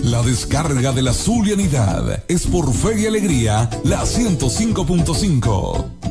La descarga de la zulianidad es por Fe y Alegría, la 105.5.